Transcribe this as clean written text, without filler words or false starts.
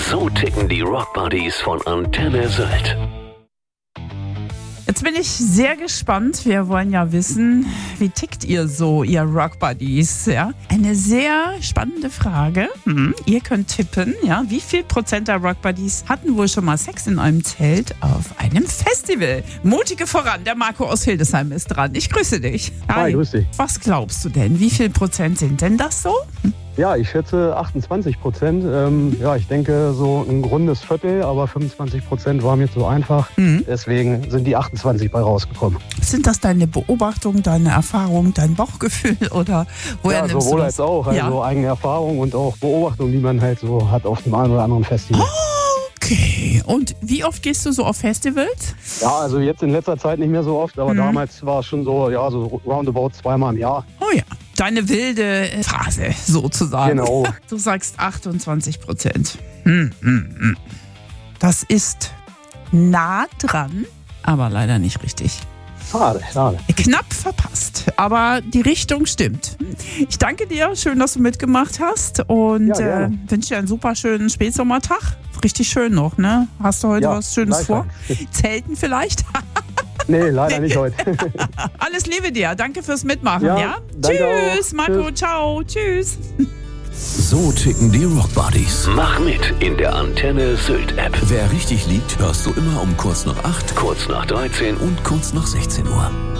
So ticken die Rockbuddies von Antenne Sylt. Jetzt bin ich sehr gespannt. Wir wollen ja wissen, wie tickt ihr so, ihr Rockbuddies? Ja? Eine sehr spannende Frage. Ihr könnt tippen, ja, wie viel Prozent der Rockbuddies hatten wohl schon mal Sex in einem Zelt auf einem Festival? Mutige voran, der Marco aus Hildesheim ist dran. Ich grüße dich. Hi, grüß dich. Was glaubst du denn? Wie viel Prozent sind denn das so? Ja, ich schätze 28%. Ja, ich denke so ein rundes Viertel, aber 25% war mir zu einfach. Deswegen sind die 28 bei rausgekommen. Sind das deine Beobachtungen, deine Erfahrungen, dein Bauchgefühl oder woher nimmst du sowohl das? als auch. Also Ja. eigene Erfahrung und auch Beobachtung, die man halt so hat auf dem einen oder anderen Festival. Okay. Und wie oft gehst du so auf Festivals? Ja, also jetzt in letzter Zeit nicht mehr so oft, aber damals war es schon so, ja, so roundabout 2-mal im Jahr. Oh ja. Deine wilde Phase sozusagen. Genau. Du sagst 28%. Das ist nah dran, aber leider nicht richtig. Schade. Knapp verpasst, aber die Richtung stimmt. Ich danke dir, schön, dass du mitgemacht hast und Ja, gerne. wünsche dir einen super schönen Spätsommertag. Richtig schön noch, ne? Hast du heute Ja, was Schönes vor? gleichfalls. Zelten vielleicht? Nee, leider nicht heute. Alles Liebe dir, danke fürs Mitmachen, ja? Ja, danke Tschüss, auch. Marco, Tschüss. ciao, tschüss. So ticken die Rockbuddies. Mach mit in der Antenne Sylt App. Wer richtig liegt, hörst du immer um kurz nach 8, kurz nach 13 und kurz nach 16 Uhr.